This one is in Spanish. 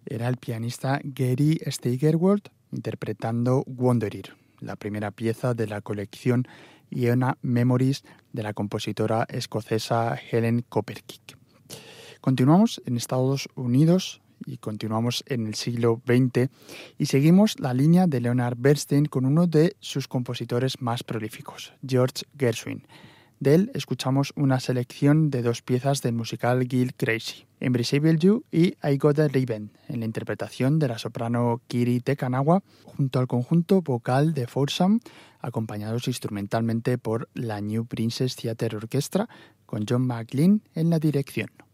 era el pianista Gary Steigerwald interpretando Wanderer, la primera pieza de la colección Iona Memories de la compositora escocesa Helen Copperkick. Continuamos en Estados Unidos y continuamos en el siglo XX y seguimos la línea de Leonard Bernstein con uno de sus compositores más prolíficos, George Gershwin. De él escuchamos una selección de dos piezas del musical Gil Crazy, Embraceable You y I Got a Ribbon, en la interpretación de la soprano Kiri Te Kanawa, junto al conjunto vocal de Foursome, acompañados instrumentalmente por la New Princess Theatre Orchestra, con John McLean en la dirección.